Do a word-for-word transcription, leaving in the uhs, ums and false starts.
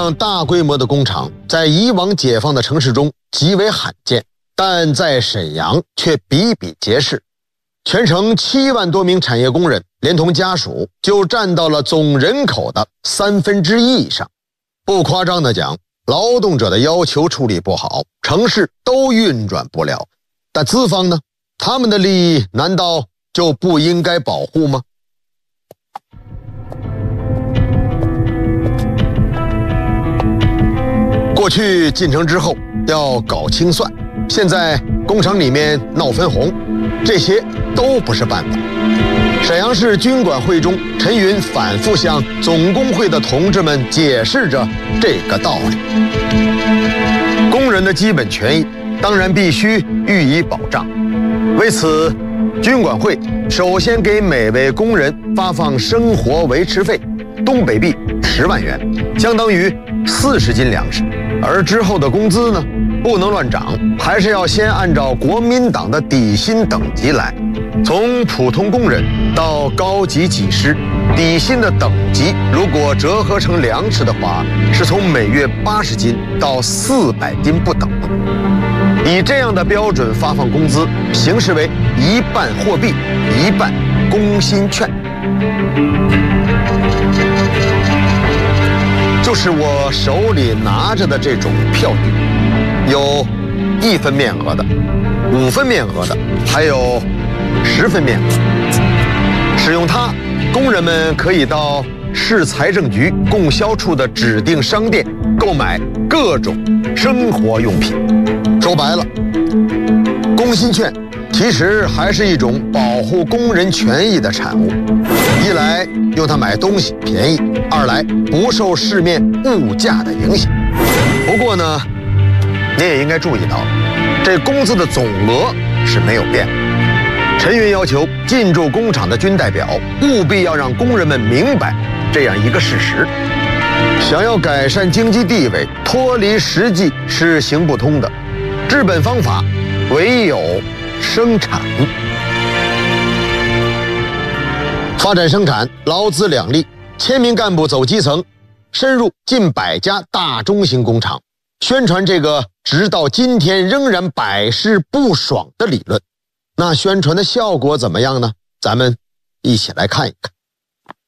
样大规模的工厂在以往解放的城市中极为罕见，但在沈阳却比比皆是。全城七万多名产业工人连同家属就占到了总人口的三分之一以上。不夸张地讲，劳动者的要求处理不好，城市都运转不了。但资方呢？他们的利益难道就不应该保护吗？过去进城之后要搞清算，现在工厂里面闹分红，这些都不是办法。沈阳市军管会中，陈云反复向总工会的同志们解释着这个道理。工人的基本权益当然必须予以保障，为此军管会首先给每位工人发放生活维持费，东北币十万元，相当于四十斤粮食。而之后的工资呢，不能乱涨，还是要先按照国民党的底薪等级来。从普通工人到高级技师，底薪的等级如果折合成粮食的话，是从每月八十斤到四百斤不等。以这样的标准发放工资，形式为一半货币，一半工薪券。就是我手里拿着的这种票据，有一分面额的、五分面额的，还有十分面额。使用它，工人们可以到市财政局供销处的指定商店购买各种生活用品。说白了，工薪券其实还是一种保护工人权益的产物。一来用它买东西便宜，二来不受市面物价的影响。不过呢，你也应该注意到，这工资的总额是没有变的。陈云要求进驻工厂的军代表务必要让工人们明白这样一个事实：想要改善经济地位，脱离实际是行不通的，治本方法唯有生产。发展生产，劳资两利，千名干部走基层，深入近百家大中型工厂，宣传这个直到今天仍然百试不爽的理论。那宣传的效果怎么样呢？咱们一起来看一看。